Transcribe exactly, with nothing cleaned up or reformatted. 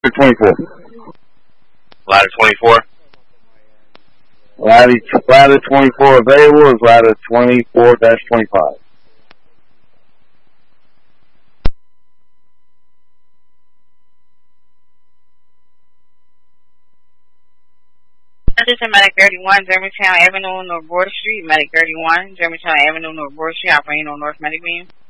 twenty-four. Ladder twenty-four. Ladder, ladder twenty-four available is ladder twenty-four dash twenty-five. Attention, Medic thirty-one, Germantown Avenue, North Border Street. Medic thirty-one, Germantown Avenue, North Border Street, operating on North Medic Beam.